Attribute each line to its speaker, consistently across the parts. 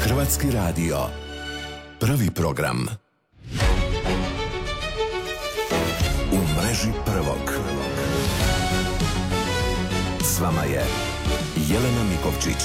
Speaker 1: Hrvatski radio. Prvi program. U mreži prvog. S vama je Jelena Mikovčić.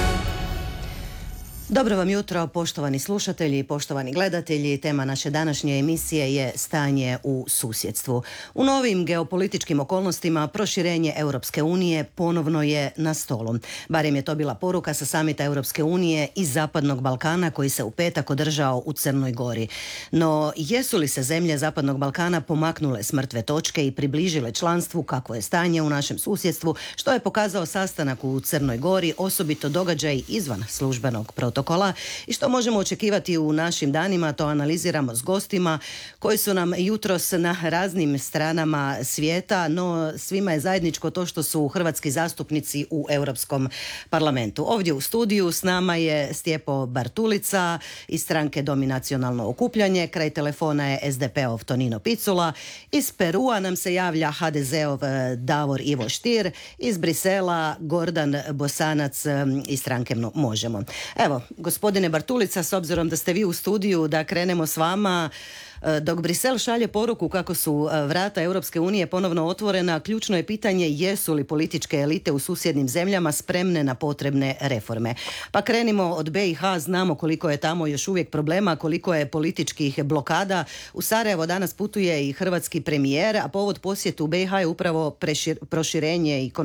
Speaker 2: Dobro vam jutro, poštovani slušatelji i poštovani gledatelji. Tema naše današnje emisije je stanje u susjedstvu. U novim geopolitičkim okolnostima proširenje Europske unije ponovno je na stolu. Barem je to bila poruka sa samita Europske unije i Zapadnog Balkana koji se u petak održao u Crnoj Gori. No, jesu li se zemlje Zapadnog Balkana pomaknule s mrtve točke i približile članstvu, kako je stanje u našem susjedstvu, što je pokazao sastanak u Crnoj Gori, osobito događaj izvan službenog protokola i što možemo očekivati u našim danima, to analiziramo s gostima koji su nam jutros na raznim stranama svijeta, no svima je zajedničko to što su hrvatski zastupnici u Europskom parlamentu. Ovdje u studiju s nama je Stjepo Bartulica iz stranke Dominacionalno okupljanje, kraj telefona je SDP-ov Tonino Picula, iz Perua nam se javlja HDZ-ov Davor Ivo Stier, iz Brisela Gordan Bosanac iz stranke Možemo. Evo, gospodine Bartulica, s obzirom da ste vi u studiju, da krenemo s vama. Dok Brisel šalje poruku kako su vrata Europske unije ponovno otvorena, ključno je pitanje jesu li političke elite u susjednim zemljama spremne na potrebne reforme. Pa krenimo od BiH, znamo koliko je tamo još uvijek problema, koliko je političkih blokada. U Sarajevo danas putuje i hrvatski premijer, a povod posjetu BiH je upravo proširenje i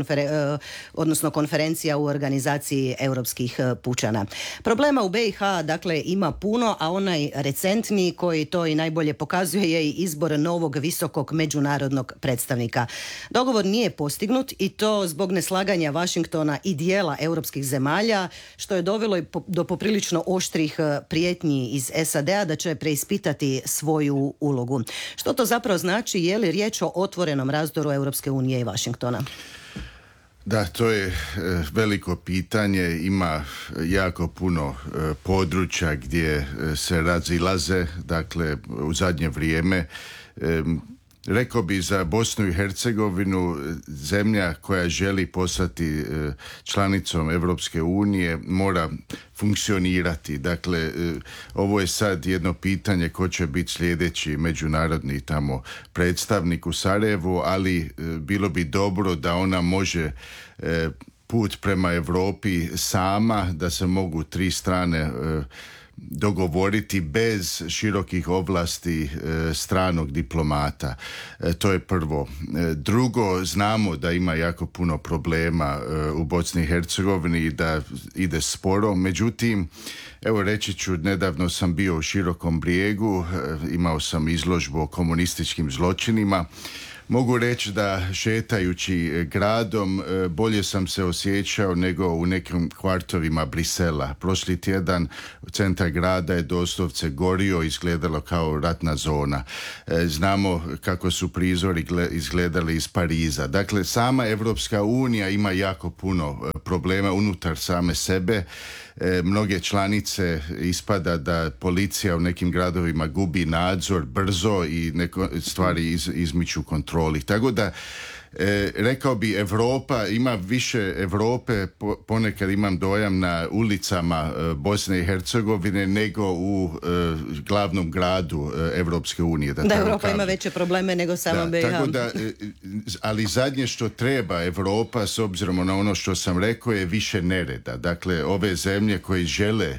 Speaker 2: konferencija u organizaciji europskih pučana. Problema u BiH dakle ima puno, a onaj recentni koji to i najbolje pokazuje je i izbor novog visokog međunarodnog predstavnika. Dogovor nije postignut i to zbog neslaganja Washingtona i dijela europskih zemalja, što je dovelo i do poprilično oštrih prijetnji iz SAD-a da će preispitati svoju ulogu. Što to zapravo znači? Je li riječ o otvorenom razdoru Europske unije i Washingtona?
Speaker 3: Da, to je veliko pitanje. Ima jako puno područja gdje se razilaze, dakle u zadnje vrijeme. Rekao bi za Bosnu i Hercegovinu, zemlja koja želi postati članicom Europske unije mora funkcionirati. Dakle, ovo je sad jedno pitanje ko će biti sljedeći međunarodni tamo predstavnik u Sarajevu, ali bilo bi dobro da ona može put prema Europi sama, da se mogu tri strane dogovoriti bez širokih ovlasti stranog diplomata. To je prvo. Drugo, znamo da ima jako puno problema u Bosni i Hercegovini i da ide sporo. Međutim, evo reći ću, nedavno sam bio u Širokom Brijegu, imao sam izložbu o komunističkim zločinima. Mogu reći da šetajući gradom bolje sam se osjećao nego u nekim kvartovima Brisela. Prošli tjedan centar grada je doslovce gorio, izgledalo kao ratna zona. Znamo kako su prizori izgledali iz Pariza. Dakle, sama Evropska unija ima jako puno problema unutar same sebe. Mnoge članice ispada da policija u nekim gradovima gubi nadzor brzo i stvari izmiču kontroli. Tako da rekao bi Europa, ima više Europe, ponekad imam dojam na ulicama Bosne i Hercegovine nego u glavnom gradu Europske unije.
Speaker 2: Da Europa ima veće probleme nego samo BiH.
Speaker 3: Tako da, ali zadnje što treba Europa, s obzirom na ono što sam rekao, je više nereda. Dakle, ove zemlje koje žele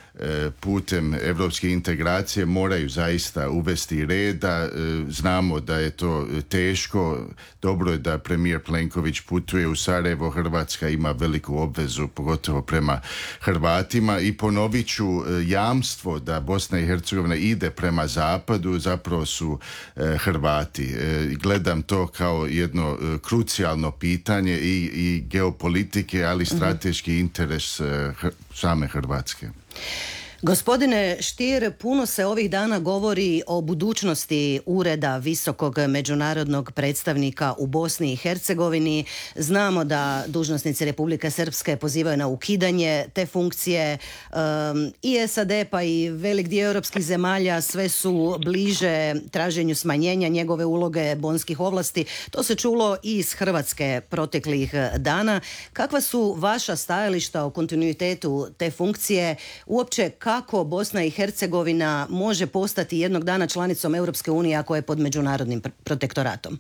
Speaker 3: putem evropske integracije moraju zaista uvesti reda. Znamo da je to teško. Dobro je da premijer Plenković putuje u Sarajevo. Hrvatska ima veliku obvezu, pogotovo prema Hrvatima, i ponovit ću, jamstvo da Bosna i Hercegovina ide prema zapadu zapravo su Hrvati. Gledam to kao jedno krucijalno pitanje i geopolitike, ali strateški interes same Hrvatske.
Speaker 2: Gospodine Stier, puno se ovih dana govori o budućnosti Ureda visokog međunarodnog predstavnika u Bosni i Hercegovini. Znamo da dužnosnici Republike Srpske pozivaju na ukidanje te funkcije. I SAD pa i velik dio europskih zemalja sve su bliže traženju smanjenja njegove uloge, bonskih ovlasti. To se čulo i iz Hrvatske proteklih dana. Kakva su vaša stajališta o kontinuitetu te funkcije? Uopće kako Bosna i Hercegovina može postati jednog dana članicom Europske unije ako je pod međunarodnim protektoratom?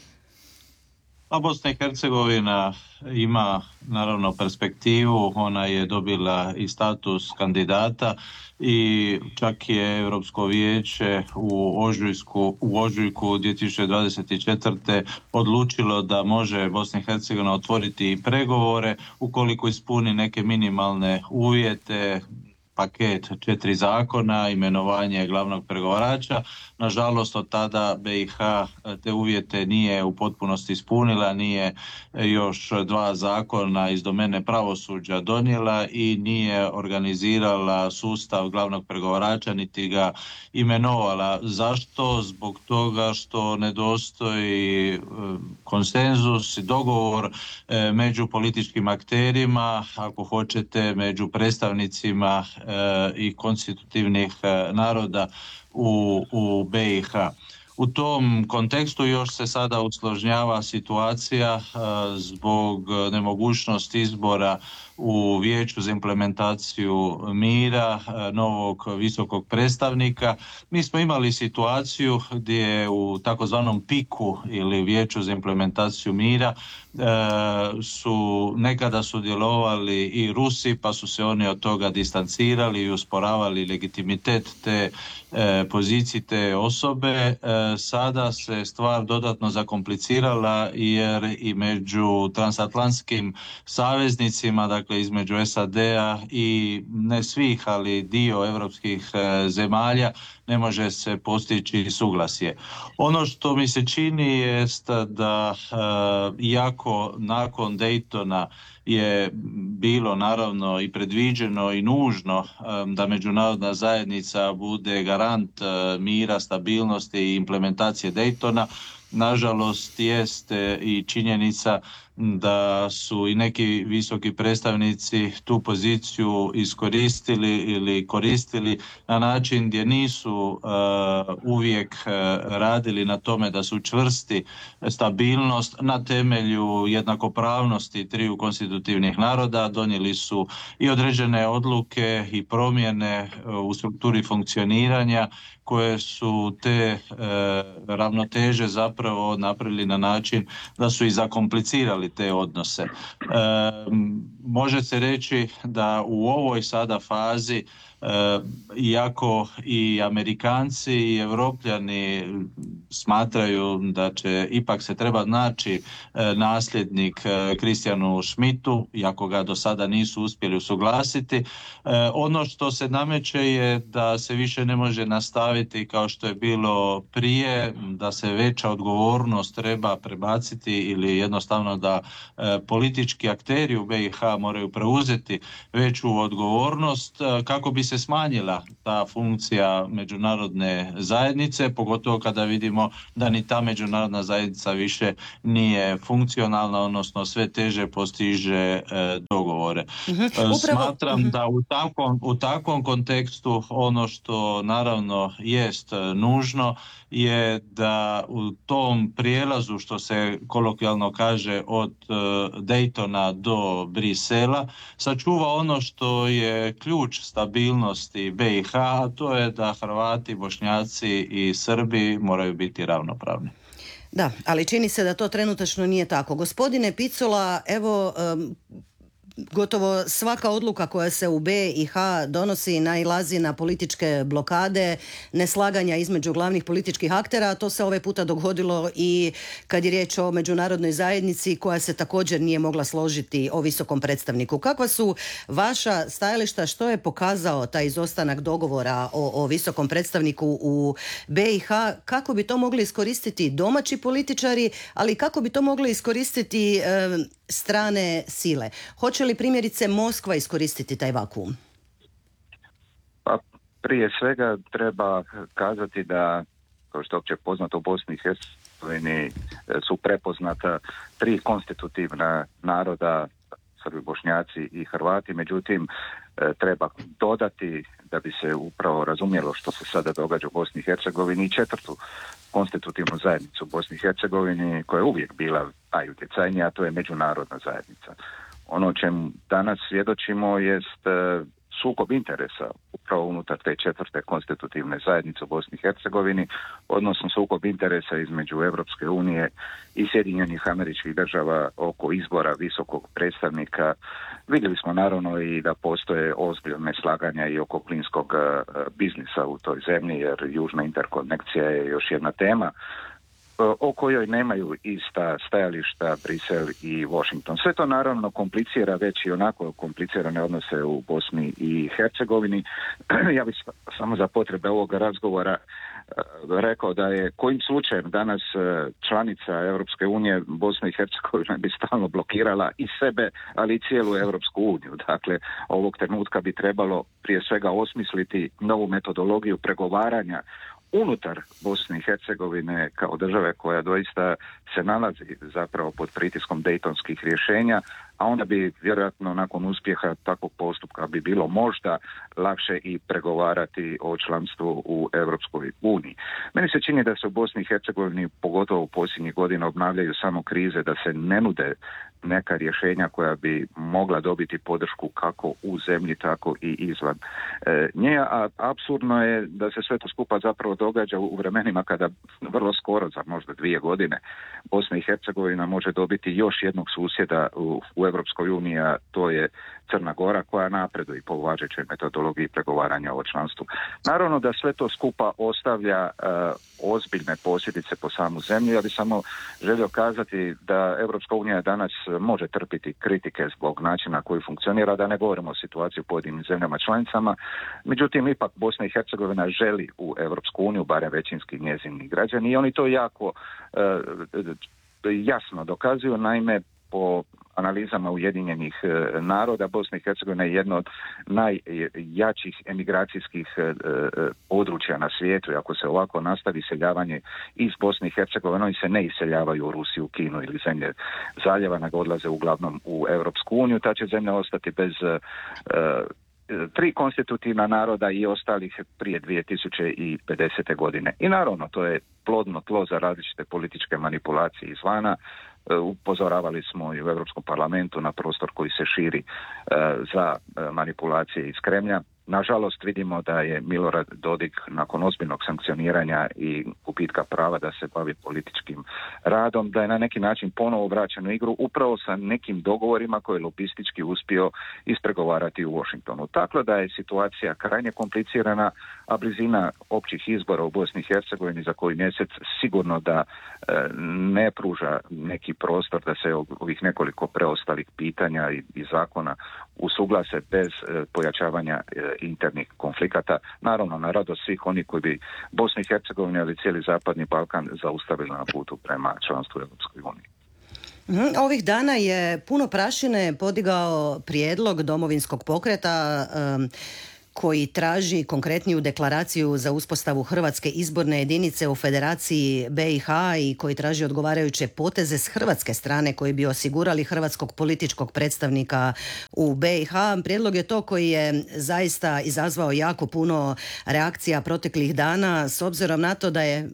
Speaker 4: A Bosna i Hercegovina ima naravno perspektivu, ona je dobila i status kandidata i čak je Europsko vijeće u ožujku 2024. odlučilo da može Bosna i Hercegovina otvoriti pregovore ukoliko ispuni neke minimalne uvjete, paket 4 zakona, imenovanje glavnog pregovarača. Nažalost, od tada BiH te uvjete nije u potpunosti ispunila, nije još 2 zakona iz domene pravosuđa donijela i nije organizirala sustav glavnog pregovarača niti ga imenovala. Zašto? Zbog toga što nedostoji konsenzus i dogovor među političkim akterima, ako hoćete, među predstavnicima i konstitutivnih naroda u BiH. U tom kontekstu još se sada usložnjava situacija zbog nemogućnosti izbora u Vijeću za implementaciju mira novog visokog predstavnika. Mi smo imali situaciju gdje u takozvanom PIK-u ili Vijeću za implementaciju mira su nekada sudjelovali i Rusi, pa su se oni od toga distancirali i usporavali legitimitet te pozicije, te osobe. Sada se stvar dodatno zakomplicirala jer i među transatlantskim saveznicima, dakle između SAD-a i ne svih, ali dio europskih zemalja, ne može se postići suglasje. Ono što mi se čini jest da iako nakon Daytona je bilo naravno i predviđeno i nužno da međunarodna zajednica bude garant mira, stabilnosti i implementacije Daytona, nažalost jeste i činjenica da su i neki visoki predstavnici tu poziciju iskoristili ili koristili na način gdje nisu uvijek radili na tome da su čvrsti stabilnost na temelju jednakopravnosti triju konstitutivnih naroda. Donijeli su i određene odluke i promjene u strukturi funkcioniranja koje su te ravnoteže zapravo napravili na način da su i zakomplicirali te odnose. Može se reći da u ovoj sada fazi, iako i Amerikanci i Europljani smatraju da će ipak se treba naći nasljednik Christianu Schmidtu, iako ga do sada nisu uspjeli usuglasiti, ono što se nameće je da se više ne može nastaviti kao što je bilo prije, da se veća odgovornost treba prebaciti ili jednostavno da politički akteri u BiH moraju preuzeti veću odgovornost kako bi se smanjila ta funkcija međunarodne zajednice, pogotovo kada vidimo da ni ta međunarodna zajednica više nije funkcionalna, odnosno sve teže postiže dogovore. Smatram da u takvom kontekstu ono što naravno jest nužno je da u tom prijelazu, što se kolokvijalno kaže, od Daytona do Brisela, sačuva ono što je ključ stabilnosti BiH, a to je da Hrvati, Bošnjaci i Srbi moraju biti ravnopravni.
Speaker 2: Da, ali čini se da to trenutačno nije tako. Gospodine Picula, evo, gotovo svaka odluka koja se u BiH donosi nailazi na političke blokade, neslaganja između glavnih političkih aktera, a to se ovaj puta dogodilo i kad je riječ o međunarodnoj zajednici koja se također nije mogla složiti o visokom predstavniku. Kakva su vaša stajališta, što je pokazao taj izostanak dogovora o visokom predstavniku u BiH, kako bi to mogli iskoristiti domaći političari, ali kako bi to mogli iskoristiti strane sile? Hoće li primjerice Moskva iskoristiti taj vakuum?
Speaker 5: Prije svega treba kazati da, kao što je opće poznato, u Bosni i Hercegovini su prepoznata 3 konstitutivna naroda, Srbi, Bošnjaci i Hrvati, međutim treba dodati, da bi se upravo razumjelo što se sada događa u Bosni i Hercegovini, i 4. konstitutivnu zajednicu u Bosni i Hercegovini, koja je uvijek bila najutjecajnija, a to je međunarodna zajednica. Ono o čemu danas svjedočimo jest sukob interesa upravo unutar te 4. konstitutivne zajednice u Bosni i Hercegovini, odnosno sukob interesa između Europske unije i Sjedinjenih Američkih Država oko izbora visokog predstavnika. Vidjeli smo naravno i da postoje ozbiljne slaganja i oko plinskog biznisa u toj zemlji, jer južna interkonekcija je još jedna tema o kojoj nemaju ista stajališta Brisel i Washington. Sve to naravno komplicira već i onako komplicirane odnose u Bosni i Hercegovini. Ja bih samo za potrebe ovog razgovora rekao da je kojim slučajem danas članica Europske unije Bosna i Hercegovina bi stalno blokirala i sebe, ali i cijelu Europsku uniju. Dakle, ovog trenutka bi trebalo prije svega osmisliti novu metodologiju pregovaranja unutar Bosne i Hercegovine kao države koja doista se nalazi zapravo pod pritiskom dejtonskih rješenja, a onda bi vjerojatno nakon uspjeha takvog postupka bi bilo možda lakše i pregovarati o članstvu u Europskoj uniji. Meni se čini da se u Bosni i Hercegovini, pogotovo u posljednjih godina, obnavljaju samo krize, da se ne nude neka rješenja koja bi mogla dobiti podršku kako u zemlji, tako i izvan nje, a apsurdno je da se sve to skupa zapravo događa u vremenima kada vrlo skoro, za možda 2 godine, Bosna i Hercegovina može dobiti još jednog susjeda u Europskoj uniji, a to je Crna Gora, koja napreduje po važećoj metodologiji pregovaranja o članstvu. Naravno da sve to skupa ostavlja ozbiljne posljedice po samu zemlju. Ja bih samo želio kazati da Europska unija danas može trpiti kritike zbog načina koji funkcionira, da ne govorimo o situaciji u pojedinim zemljama članicama. Međutim, ipak Bosna i Hercegovina želi u Europsku uniju, barem većinski njezini građani, i oni to jako jasno dokazuju. Naime, po analizama Ujedinjenih naroda, Bosna i Hercegovina je jedno od najjačih emigracijskih područja na svijetu. I ako se ovako nastavi iseljavanje iz Bosne i Hercegovine, oni se ne iseljavaju u Rusiju, Kinu ili zemlje zaljeva, nego odlaze uglavnom u Europsku uniju. Ta će zemlja ostati bez 3 konstitutivna naroda i ostalih prije 2050. godine. I naravno, to je plodno tlo za različite političke manipulacije izvana. Upozoravali smo i u Europskom parlamentu na prostor koji se širi za manipulacije iz Kremlja. Nažalost, vidimo da je Milorad Dodik nakon ozbiljnog sankcioniranja i gubitka prava da se bavi političkim radom, da je na neki način ponovo vraćen u igru upravo sa nekim dogovorima koje je lobistički uspio ispregovarati u Washingtonu. Tako da je situacija krajnje komplicirana, a blizina općih izbora u Bosni i Hercegovini za koji mjesec sigurno da ne pruža neki prostor da se ovih nekoliko preostalih pitanja i zakona usuglase bez pojačavanja internih konflikata, naravno na radost svih oni koji bi Bosni i Hercegovini, ali cijeli Zapadni Balkan zaustavili na putu prema članstvu Europskoj uniji.
Speaker 2: Ovih dana je puno prašine podigao prijedlog Domovinskog pokreta koji traži konkretniju deklaraciju za uspostavu Hrvatske izborne jedinice u Federaciji BiH i koji traži odgovarajuće poteze s hrvatske strane koji bi osigurali hrvatskog političkog predstavnika u BiH. Prijedlog je to koji je zaista izazvao jako puno reakcija proteklih dana, s obzirom na to da je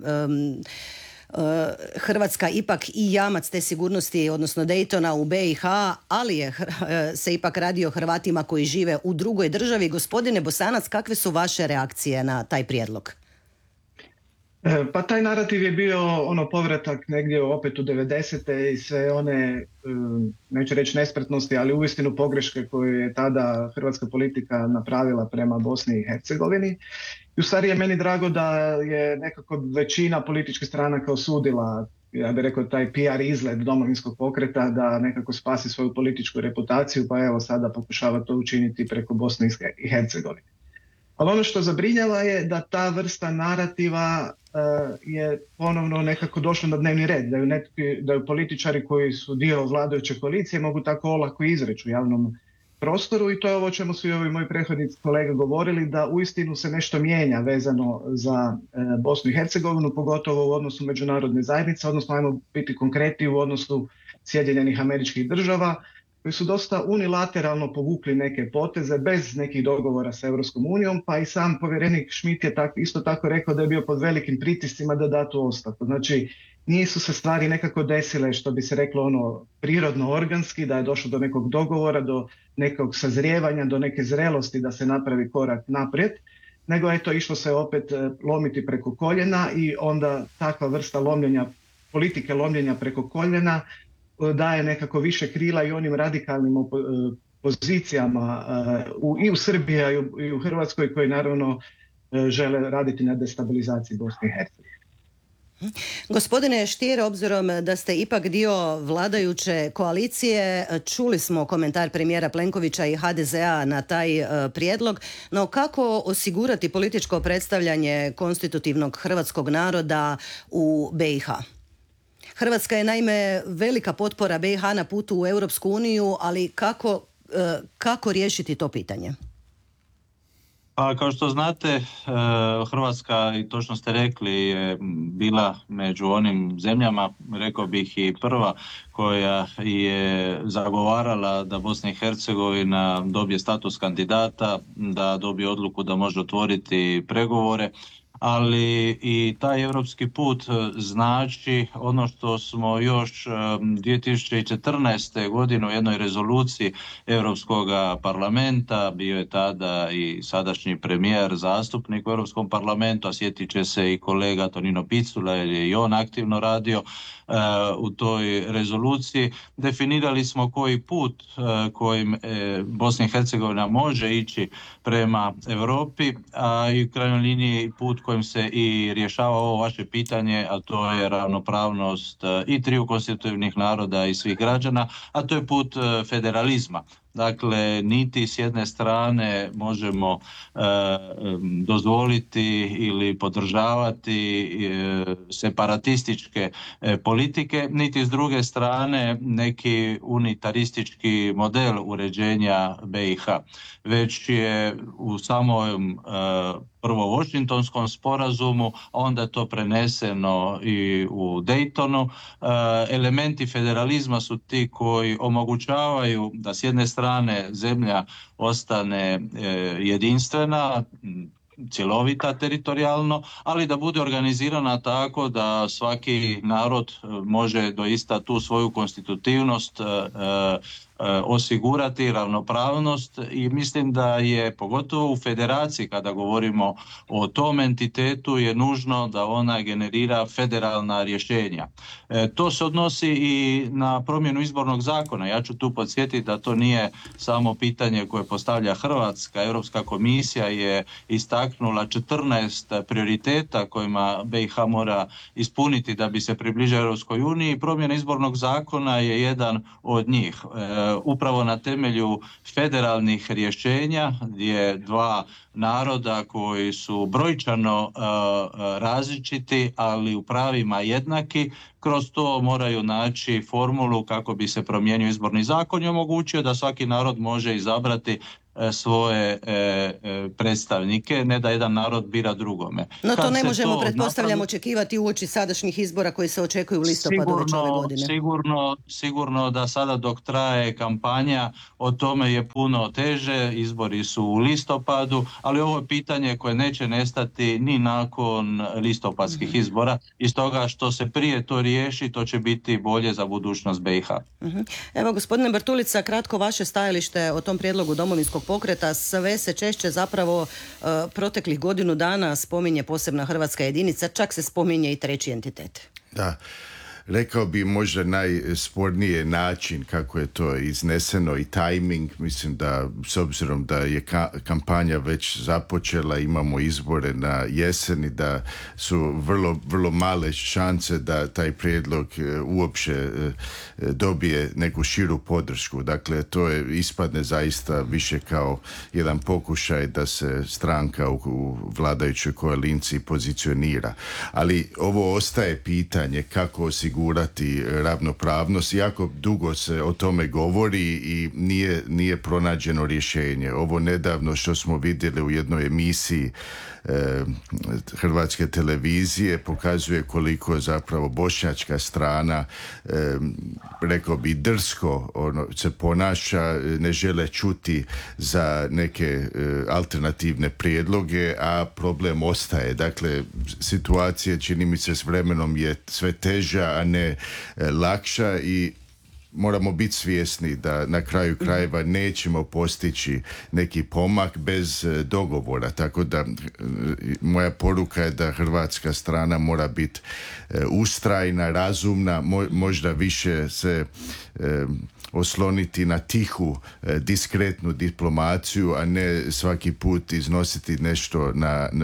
Speaker 2: Hrvatska ipak i jamac te sigurnosti, odnosno Daytona u BiH, ali se ipak radi o Hrvatima koji žive u drugoj državi. Gospodine Bosanac, kakve su vaše reakcije na taj prijedlog?
Speaker 6: Pa taj narativ je bio povratak negdje opet u 90. i sve one, neću reći nespretnosti, ali uistinu pogreške koje je tada hrvatska politika napravila prema Bosni i Hercegovini. I u stvari je meni drago da je nekako većina političkih stranaka osudila, ja bih rekao, taj PR izgled Domovinskog pokreta da nekako spasi svoju političku reputaciju, pa evo sada pokušava to učiniti preko Bosne i Hercegovine. Ali ono što zabrinjava je da ta vrsta narativa je ponovno nekako došla na dnevni red, da ju političari koji su dio vladajuće koalicije mogu tako olako izreći u javnom prostoru i to je ovo o čemu su i ovi moji prethodnici kolega govorili, da uistinu se nešto mijenja vezano za Bosnu i Hercegovinu, pogotovo u odnosu međunarodne zajednice, odnosno ajmo biti konkretni u odnosu Sjedinjenih Američkih Država, koji su dosta unilateralno povukli neke poteze bez nekih dogovora sa Europskom unijom, pa i sam povjerenik Schmidt je isto tako rekao da je bio pod velikim pritiscima da da tu ostavku. Znači, nisu se stvari nekako desile, što bi se reklo prirodno organski, da je došlo do nekog dogovora, do nekog sazrijevanja, do neke zrelosti da se napravi korak naprijed, nego je to išlo se opet lomiti preko koljena i onda takva vrsta lomljenja, politike lomljenja preko koljena daje nekako više krila i onim radikalnim pozicijama i u Srbiji i u Hrvatskoj koji naravno žele raditi na destabilizaciji Bosne i Hercegovine.
Speaker 2: Gospodine Stier, obzirom da ste ipak dio vladajuće koalicije, čuli smo komentar premijera Plenkovića i HDZ-a na taj prijedlog, no kako osigurati političko predstavljanje konstitutivnog hrvatskog naroda u BiH? Hrvatska je naime velika potpora BiH na putu u Europsku uniju, ali kako riješiti to pitanje?
Speaker 4: Pa kao što znate, Hrvatska, i točno ste rekli, je bila među onim zemljama, rekao bih i prva, koja je zagovarala da Bosna i Hercegovina dobije status kandidata, da dobije odluku da može otvoriti pregovore. Ali i taj europski put znači ono što smo još 2014. godine u jednoj rezoluciji Europskog parlamenta, bio je tada i sadašnji premijer, zastupnik u Europskom parlamentu, a sjetit će se i kolega Tonino Picula jer je i on aktivno radio u toj rezoluciji. Definirali smo koji put kojim Bosna i Hercegovina može ići prema Europi, a i u krajnjoj liniji put kojim se i rješava ovo vaše pitanje, a to je ravnopravnost i triju konstitutivnih naroda i svih građana, a to je put federalizma. Dakle, niti s jedne strane možemo dozvoliti ili podržavati separatističke politike, niti s druge strane neki unitaristički model uređenja BiH. Već je u samom prvo Washingtonskom sporazumu, onda je to preneseno i u Daytonu. Elementi federalizma su ti koji omogućavaju da s jedne strane zemlja ostane jedinstvena, cjelovita teritorijalno, ali da bude organizirana tako da svaki narod može doista tu svoju konstitutivnost osigurati, ravnopravnost, i mislim da je pogotovo u federaciji, kada govorimo o tom entitetu, je nužno da ona generira federalna rješenja. To se odnosi i na promjenu izbornog zakona. Ja ću tu podsjetiti da to nije samo pitanje koje postavlja Hrvatska. Europska komisija je istaknula 14 prioriteta kojima BiH mora ispuniti da bi se približila Europskoj uniji. Promjena izbornog zakona je jedan od njih. Upravo na temelju federalnih rješenja gdje dva naroda koji su brojčano različiti, ali u pravima jednaki, kroz to moraju naći formulu kako bi se promijenio izborni zakon i omogućio da svaki narod može izabrati svoje predstavnike, ne da jedan narod bira drugome.
Speaker 2: No to ne možemo, pretpostavljam, očekivati uoči sadašnjih izbora koji se očekuju u listopadu već ove godine.
Speaker 4: Sigurno da sada dok traje kampanja o tome je puno teže, izbori su u listopadu, ali ovo je pitanje koje neće nestati ni nakon listopadskih izbora, i stoga što se prije to riješi, to će biti bolje za budućnost BiH.
Speaker 2: Evo, gospodine Bartulica, kratko vaše stajalište o tom prijedlogu Domovinskog pokreta. Sve se češće zapravo proteklih godinu dana spominje posebna hrvatska jedinica, čak se spominje i treći entitet.
Speaker 3: Da. Rekao bi možda najspornije način kako je to izneseno i tajming. Mislim da s obzirom da je kampanja već započela, imamo izbore na jeseni, da su vrlo male šanse da taj prijedlog uopće dobije neku širu podršku. Dakle, to ispadne zaista više kao jedan pokušaj da se stranka u vladajućoj koaliciji pozicionira. Ali ovo ostaje pitanje kako osigurati osigurati ravnopravnost. Jako dugo se o tome govori i nije pronađeno rješenje. Ovo nedavno što smo vidjeli u jednoj emisiji Hrvatske televizije pokazuje koliko zapravo bošnjačka strana, rekao bi drsko, se ponaša, ne žele čuti za neke alternativne prijedloge, a problem ostaje. Dakle, situacija čini mi se s vremenom je sve teža, a ne lakša i moramo biti svjesni da na kraju krajeva nećemo postići neki pomak bez dogovora. Tako da moja poruka je da hrvatska strana mora biti ustrajna, razumna, možda više se osloniti na tihu, diskretnu diplomaciju, a ne svaki put iznositi nešto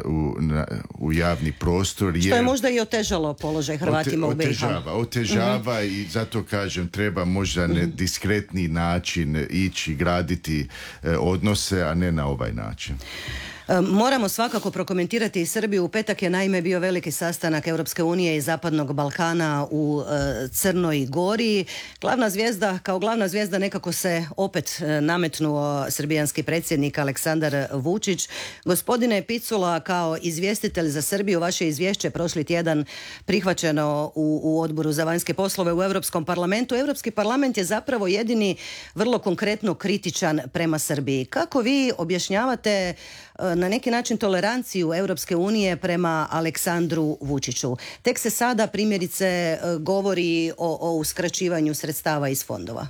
Speaker 3: u javni prostor.
Speaker 2: Što je možda i otežalo položaj Hrvatima u BiH.
Speaker 3: Otežava i zato kažem, treba možda na diskretni način ići graditi odnose, a ne na ovaj način.
Speaker 2: Moramo svakako prokomentirati i Srbiju. U petak je naime bio veliki sastanak Europske unije i Zapadnog Balkana u Crnoj Gori. Kao glavna zvijezda nekako se opet nametnuo srbijanski predsjednik Aleksandar Vučić. Gospodine Picula, kao izvjestitelj za Srbiju, vaše izvješće prošli tjedan prihvaćeno u Odboru za vanjske poslove u Europskom parlamentu. Europski parlament je zapravo jedini vrlo konkretno kritičan prema Srbiji. Kako vi objašnjavate na neki način toleranciju Europske unije prema Aleksandru Vučiću? Tek se sada primjerice govori o uskraćivanju sredstava iz fondova.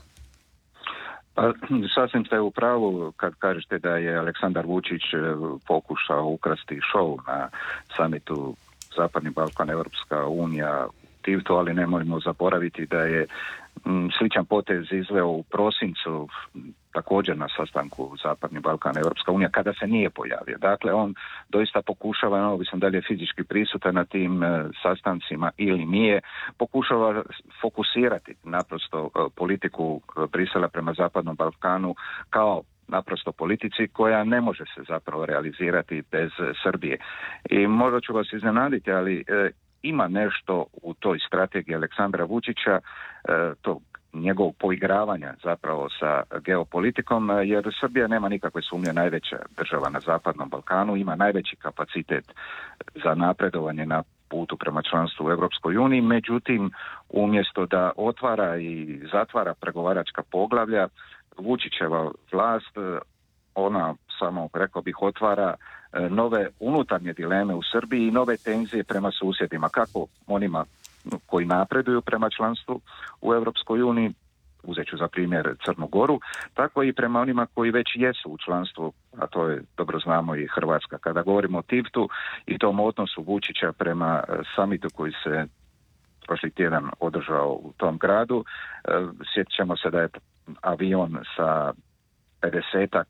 Speaker 5: Pa, sasvim ste u pravu kad kažete da je Aleksandar Vučić pokušao ukrasti šou na samitu Zapadni Balkan, Europska unija u Tivtu, ali nemojmo zaboraviti da je sličan potez izveo u prosincu također na sastanku Zapadni Balkan, Europska unija, kada se nije pojavio. Dakle, on doista pokušava, neovisno da li je fizički prisutan na tim sastancima ili nije, pokušava fokusirati naprosto politiku Brisela prema Zapadnom Balkanu kao naprosto politici koja ne može se zapravo realizirati bez Srbije. I možda ću vas iznenaditi, ali ima nešto u toj strategiji Aleksandra Vučića, to njegovog poigravanja zapravo sa geopolitikom, jer Srbija nema nikakve sumnje najveća država na Zapadnom Balkanu, ima najveći kapacitet za napredovanje na putu prema članstvu u Europskoj uniji, međutim umjesto da otvara i zatvara pregovaračka poglavlja, Vučićeva vlast, ona samo, rekao bih, otvara nove unutarnje dileme u Srbiji i nove tenzije prema susjedima, kako onima koji napreduju prema članstvu u Europskoj uniji, uzet ću za primjer Crnu Goru, tako i prema onima koji već jesu u članstvu, a to je, dobro znamo, i Hrvatska. Kada govorimo o Tivtu i tom odnosu Vučića prema samitu koji se prošli tjedan održao u tom gradu, sjećamo se da je avion sa 50-ak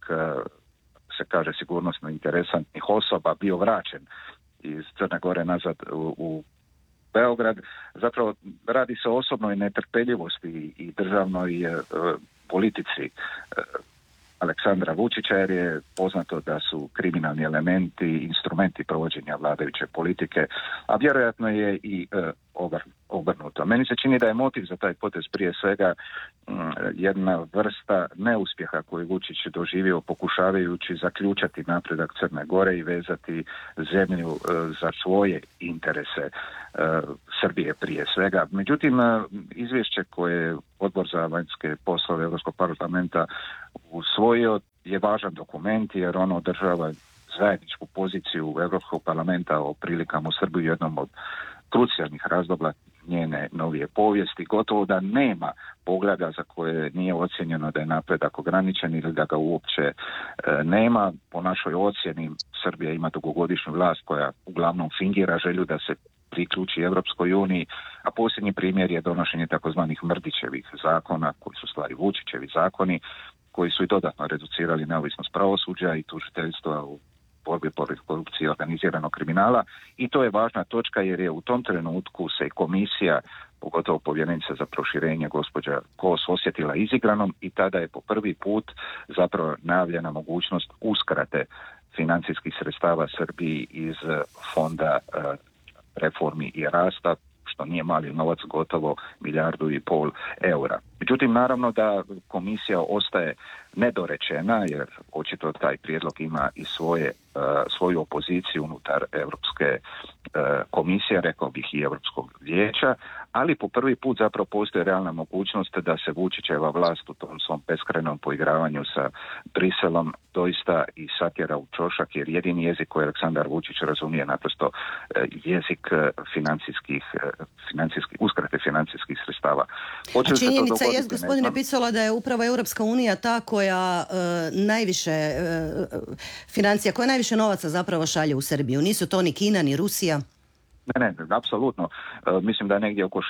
Speaker 5: se kaže sigurnosno interesantnih osoba bio vraćen iz Crne Gore nazad u Beograd. Zapravo radi se o osobnoj netrpeljivosti i državnoj politici Aleksandra Vučića, jer je poznato da su kriminalni elementi instrumenti provođenja vladajuće politike, a vjerojatno je i obrnuto. Meni se čini da je motiv za taj potez prije svega jedna vrsta neuspjeha koju Vučić doživio pokušavajući zaključati napredak Crne Gore i vezati zemlju za svoje interese Srbije prije svega. Međutim, izvješće koje Odbor za vanjske poslove Europskog parlamenta usvojio je važan dokument, jer ono održava zajedničku poziciju Europskog parlamenta o prilikama u Srbiji, jednom od krucijalnih razdoblja njene novije povijesti. Gotovo da nema poglavlja za koje nije ocjenjeno da je napredak ograničen ili da ga uopće nema. Po našoj ocjeni Srbija ima dugogodišnju vlast koja uglavnom fingira želju da se priključi Europskoj uniji, a posljednji primjer je donošenje takozvanih Mrdićevih zakona, koji su stvari Vučićevi zakoni, koji su i dodatno reducirali neovisnost pravosuđa i tužiteljstva u borbi protiv korupcije i organiziranog kriminala. I to je važna točka, jer je u tom trenutku se komisija, pogotovo povjerenica za proširenje gospođa Kos, osjetila izigranom i tada je po prvi put zapravo najavljena mogućnost uskrate financijskih sredstava Srbiji iz fonda reformi i rasta, što nije mali novac, gotovo 1,5 milijardu eura. Međutim, naravno da komisija ostaje nedorečena, jer očito taj prijedlog ima i svoju opoziciju unutar Europske komisije, rekao bih i Europskog vijeća, ali po prvi put zapravo postoji realna mogućnost da se Vučićeva vlast u tom svom beskrajnom poigravanju sa Briselom doista i satjera u čošak, jer jedini jezik koji Aleksandar Vučić razumije naprosto jezik uskrate financijskih sredstava.
Speaker 2: A činjenica je, gospodine Picula, da je upravo Europska unija ta koja najviše financija, koja najviše novaca zapravo šalje u Srbiju. Nisu to ni Kina, ni Rusija.
Speaker 5: Ne, apsolutno. Mislim da je negdje oko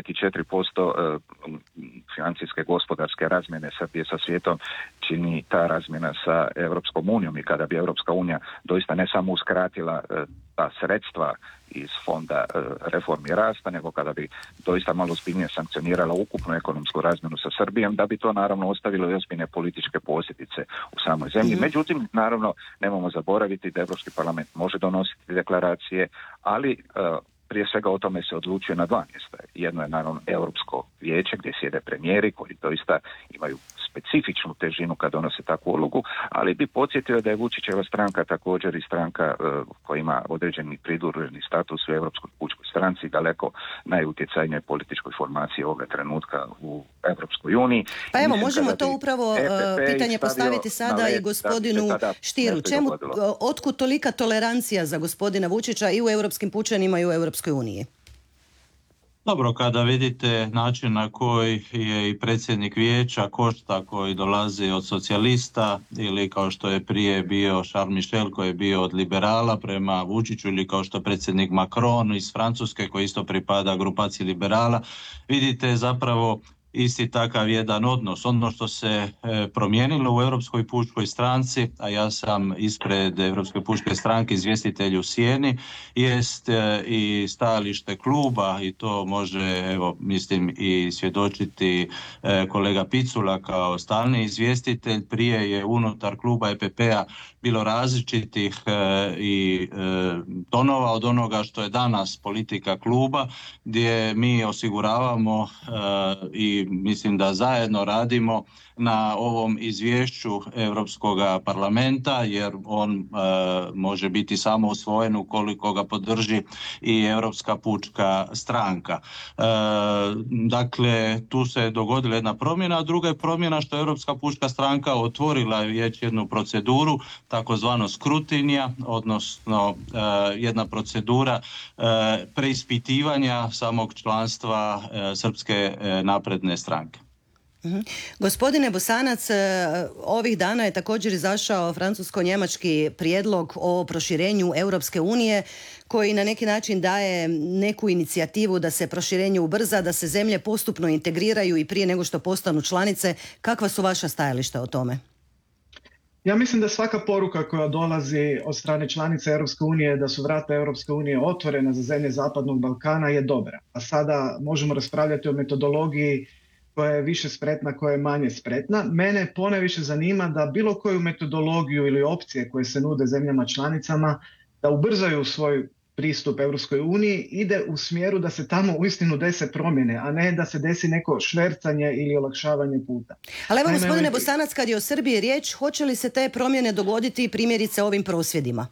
Speaker 5: 64% financijske gospodarske razmjene Srbije sa svijetom čini ta razmjena sa Europskom unijom, i kada bi Europska unija doista ne samo uskratila ta sredstva iz fonda reformi i rasta, nego kada bi doista malo ozbiljnije sankcionirala ukupnu ekonomsku razmjenu sa Srbijom, da bi to naravno ostavilo i ozbiljne političke posljedice u samoj zemlji. Međutim, naravno, nemojmo zaboraviti da Europski parlament može donositi deklaracije, ali prije svega o tome se odlučuje na 2 mjesta. Jedno je naravno Europsko vijeće gdje sjede premijeri koji doista imaju specifičnu težinu kad donose takvu ulogu, ali bi podsjetio da je Vučićeva stranka također i stranka koja ima određeni pridruženi status u Europskoj pučkoj stranci, daleko najutjecajnijoj političkoj formaciji ovoga trenutka u Europskoj uniji.
Speaker 2: Pa evo, možemo to upravo pitanje postaviti sada i gospodinu Stieru. Otkud tolika tolerancija za gospodina Vučića i u europskim pučanima i u Europskoj uniji?
Speaker 4: Dobro, kada vidite način na koji je i predsjednik vijeća Košta, koji dolazi od socijalista, ili kao što je prije bio Charles Michel koji je bio od liberala prema Vučiću, ili kao što je predsjednik Macron iz Francuske koji isto pripada grupaciji liberala, vidite zapravo isti takav jedan odnos. Ono što se promijenilo u Europskoj pučkoj stranci, a ja sam ispred Europske pučke stranke izvjestitelj u sjeni, jest i stajalište kluba, i to može, evo, mislim, i svjedočiti kolega Picula kao stalni izvjestitelj. Prije je unutar kluba EPP-a bilo različitih i tonova od onoga što je danas politika kluba, gdje mi osiguravamo i mislim da zajedno radimo na ovom izvješću Europskog parlamenta, jer on može biti samo usvojen ukoliko ga podrži i Europska pučka stranka. Dakle, tu se dogodila jedna promjena, a druga je promjena što je Europska pučka stranka otvorila već jednu proceduru, takozvano skrutinija, odnosno jedna procedura preispitivanja samog članstva Srpske napredne stranke.
Speaker 2: Gospodine Bosanac, ovih dana je također izašao francusko-njemački prijedlog o proširenju Europske unije koji na neki način daje neku inicijativu da se proširenje ubrza, da se zemlje postupno integriraju i prije nego što postanu članice. Kakva su vaša stajališta o tome?
Speaker 6: Ja mislim da svaka poruka koja dolazi od strane članice Europske unije da su vrata Europske unije otvorena za zemlje Zapadnog Balkana je dobra. A sada možemo raspravljati o metodologiji koja je više spretna, koja je manje spretna. Mene ponajviše zanima da bilo koju metodologiju ili opcije koje se nude zemljama članicama da ubrzaju svoj pristup Europskoj uniji ide u smjeru da se tamo uistinu dese promjene, a ne da se desi neko švercanje ili olakšavanje puta.
Speaker 2: Ali evo, gospodine Bosanac, kad je o Srbiji riječ, hoće li se te promjene dogoditi primjerice ovim prosvjedima?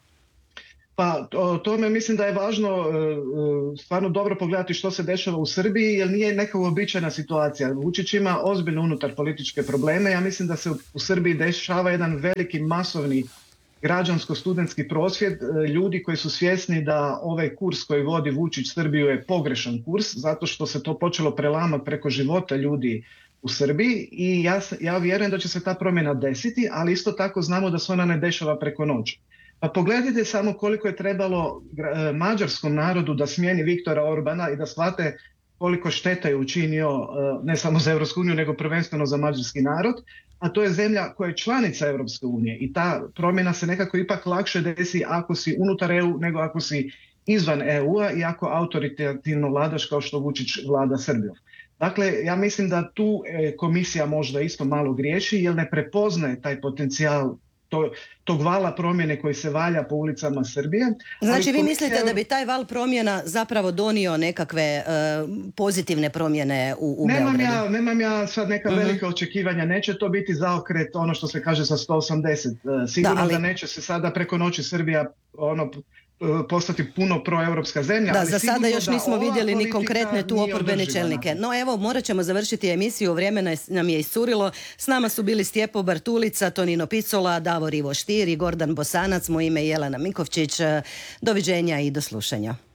Speaker 6: Pa tome mislim da je važno stvarno dobro pogledati što se dešava u Srbiji, jer nije neka uobičajena situacija. Vučić ima ozbiljno unutar političke probleme. Ja mislim da se u Srbiji dešava jedan veliki masovni građansko-studentski prosvjed ljudi koji su svjesni da ovaj kurs koji vodi Vučić Srbiju je pogrešan kurs, zato što se to počelo prelamati preko života ljudi u Srbiji i ja vjerujem da će se ta promjena desiti, ali isto tako znamo da se ona ne dešava preko noći. Pa pogledajte samo koliko je trebalo mađarskom narodu da smijeni Viktora Orbana i da shvate koliko šteta je učinio ne samo za Europsku uniju nego prvenstveno za mađarski narod, a to je zemlja koja je članica Europske unije i ta promjena se nekako ipak lakše desi ako si unutar EU nego ako si izvan EU-a i ako autoritativno vladaš kao što Vučić vlada Srbijom. Dakle, ja mislim da tu komisija možda isto malo griješi jer ne prepoznaje taj potencijal tog vala promjene koji se valja po ulicama Srbije.
Speaker 2: Znači vi mislite da bi taj val promjena zapravo donio nekakve pozitivne promjene u Beogradu?
Speaker 6: Nemam ja sad neka velika očekivanja, neće to biti zaokret, ono što se kaže sa 180. Sigurno da neće se sada preko noći Srbija postati puno proeuropska zemlja.
Speaker 2: Da,
Speaker 6: ali
Speaker 2: za sada još nismo vidjeli ni konkretne tu oporbene čelnike. No evo, morat ćemo završiti emisiju, vrijeme nam je iscurilo. S nama su bili Stjepo Bartulica, Tonino Picola, Davor Ivo Stier i Gordan Bosanac, moje ime je Jelena Mikovčić. Doviđenja i do slušanja.